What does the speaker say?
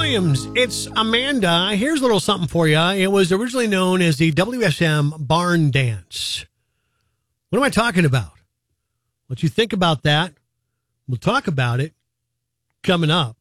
Williams, it's Amanda. Here's a little something for you. It was originally known as the WSM Barn Dance. What am I talking about? What you think about that? We'll talk about it coming up.